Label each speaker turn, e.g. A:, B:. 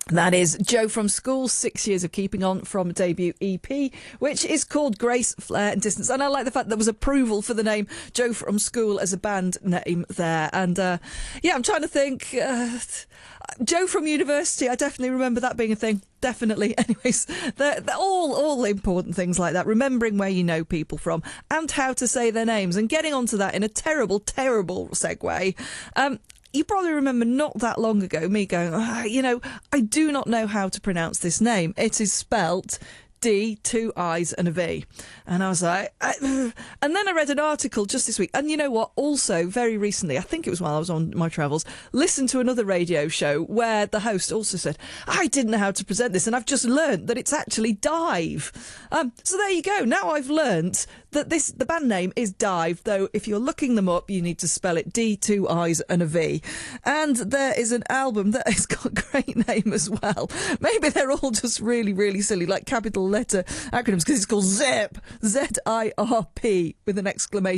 A: That is Joe from School, 6 years of keeping on from debut EP, which is called Grace, Flair and Distance. And I like the fact there was approval for the name Joe from School as a band name there. And yeah, I'm trying to think. Joe from University, I definitely remember that being a thing. Definitely. Anyways, they're all important things like that. Remembering where you know people from and how to say their names, and getting onto that in a terrible segue. You probably remember not that long ago me going, I do not know how to pronounce this name. It is spelt D, 2 I's and a V. And I was like, and then I read an article just this week. And you know what? Also, very recently, I think it was while I was on my travels, listened to another radio show where the host also said, I didn't know how to present this. And I've just learnt that it's actually Dive. So there you go. Now I've learnt that the band name is Dive, though if you're looking them up, you need to spell it D, 2 I's and a V. And there is an album that has got a great name as well. Maybe they're all just really, really silly, like capital letter acronyms, because it's called ZIRP, ZIRP, with an exclamation